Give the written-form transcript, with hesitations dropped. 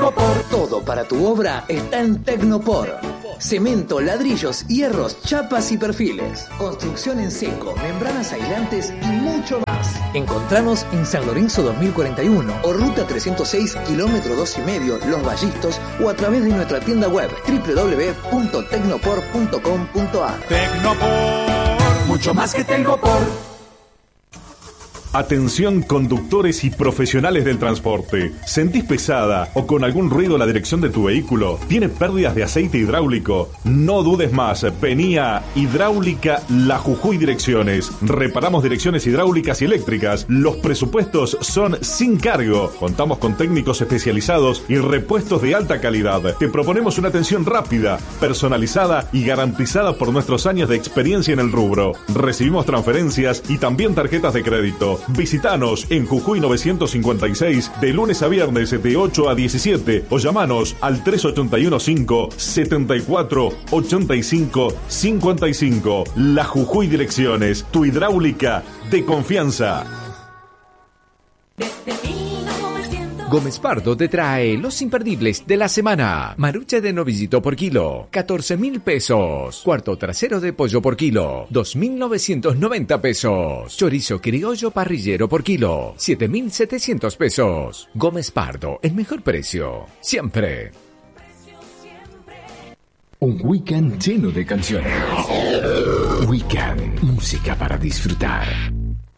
Telgopor. Todo para tu obra está en Tecnopor. Cemento, ladrillos, hierros, chapas y perfiles. Construcción en seco, membranas aislantes y mucho más. Encontranos en San Lorenzo 2041 o Ruta 306, kilómetro 2,5, Los Vallistos, o a través de nuestra tienda web www.tecnopor.com.ar. Tecnopor, mucho más que Telgopor. Atención conductores y profesionales del transporte. ¿Sentís pesada o con algún ruido la dirección de tu vehículo? ¿Tiene pérdidas de aceite hidráulico? No dudes más. Vení a Hidráulica La Jujuy Direcciones. Reparamos direcciones hidráulicas y eléctricas. Los presupuestos son sin cargo. Contamos con técnicos especializados y repuestos de alta calidad. Te proponemos una atención rápida, personalizada y garantizada por nuestros años de experiencia en el rubro. Recibimos transferencias y también tarjetas de crédito. Visítanos en Jujuy 956 de lunes a viernes de 8 a 17 o llamanos al 3815-748555. La Jujuy Direcciones, tu hidráulica de confianza. Gómez Pardo te trae los imperdibles de la semana. Marucha de novillito por kilo, 14.000 pesos. Cuarto trasero de pollo por kilo, 2.990 pesos. Chorizo criollo parrillero por kilo, 7.700 pesos. Gómez Pardo, el mejor precio, siempre. Un weekend lleno de canciones. Weekend, música para disfrutar.